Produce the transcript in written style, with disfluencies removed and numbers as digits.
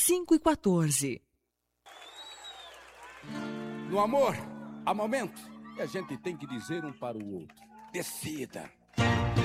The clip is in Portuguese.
5h14. No amor, há momentos que a gente tem que dizer um para o outro: decida.